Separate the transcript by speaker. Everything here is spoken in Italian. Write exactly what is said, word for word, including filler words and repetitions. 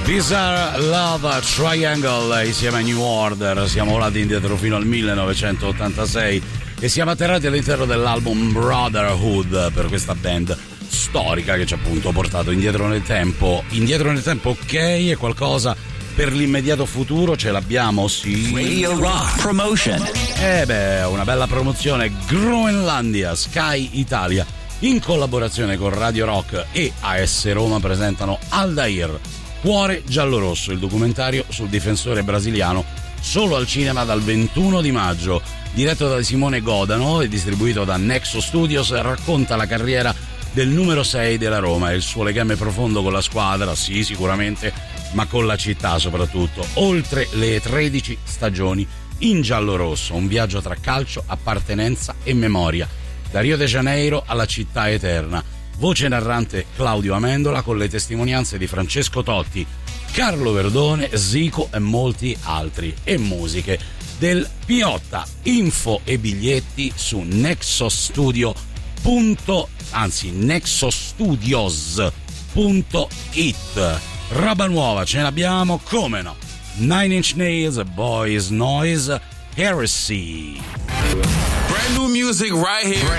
Speaker 1: Bizarre Love Triangle insieme a New Order. Siamo volati indietro fino al millenovecentottantasei e siamo atterrati all'interno dell'album Brotherhood per questa band storica che ci ha appunto portato indietro nel tempo. Indietro nel tempo, ok, è qualcosa per l'immediato futuro, ce l'abbiamo, sì.
Speaker 2: Radio Rock Promotion.
Speaker 1: Eh beh, una bella promozione. Groenlandia, Sky Italia, in collaborazione con Radio Rock e A S Roma, presentano Aldair, Cuore giallorosso, il documentario sul difensore brasiliano, solo al cinema dal ventuno di maggio. Diretto da Simone Godano e distribuito da Nexo Studios, racconta la carriera del numero sei della Roma e il suo legame profondo con la squadra, sì sicuramente, ma con la città soprattutto, oltre le tredici stagioni in giallorosso, un viaggio tra calcio, appartenenza e memoria, da Rio de Janeiro alla città eterna. Voce narrante Claudio Amendola con le testimonianze di Francesco Totti, Carlo Verdone, Zico e molti altri, e musiche del Piotta. Info e biglietti su nexostudio. anzi nexostudios punto it. Roba nuova ce n'abbiamo, come no, Nine Inch Nails, Boys Noise, Heresy.
Speaker 3: Brand new music right here.